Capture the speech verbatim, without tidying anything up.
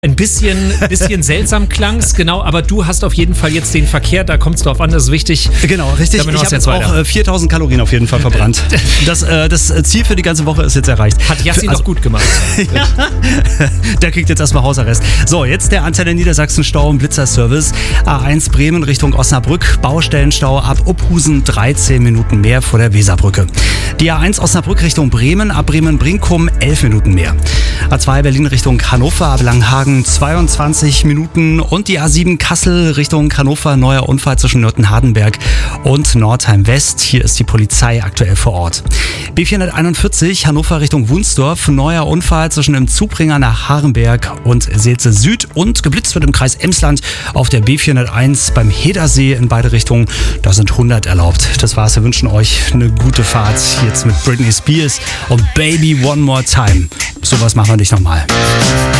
ein bisschen, bisschen seltsam klang's, genau, aber du hast auf jeden Fall jetzt den Verkehr, da kommt es drauf an, das ist wichtig. Genau, richtig. Damit Ich machst habe du jetzt jetzt auch weiter. äh, viertausend Kalorien auf jeden Fall verbrannt. Das, äh, das Ziel für die ganze Woche ist jetzt erreicht. Hat Yassin Für- auch gut gemacht. Ja. Der kriegt jetzt erstmal Hausarrest. So, jetzt der Antenne Niedersachsen Stau und Blitzerservice. A eins Bremen Richtung Osnabrück. Baustellenstau ab Uphusen dreizehn Minuten mehr vor der Weserbrücke. Die A eins Osnabrück Richtung Bremen, ab Bremen-Brinkum elf Minuten mehr. A zwei Berlin Richtung Hannover, ab Langhagen zweiundzwanzig Minuten. Und die A sieben Kassel Richtung Hannover, neuer Unfall zwischen Nürten-Hardenberg und Nordheim West. Hier ist die Polizei aktuell vor Ort. B vierhunderteinundvierzig Hannover Richtung Wunsdorf, neuer Unfall zwischen dem Zubringer nach Harenberg und Seelze Süd, und geblitzt wird im Kreis Emsland auf der B vierhunderteins beim Hedersee in beide Richtungen. Da sind hundert erlaubt. Das war's. Wir wünschen euch eine gute Fahrt jetzt mit Britney Spears und Baby One More Time. Sowas machen wir nicht nochmal.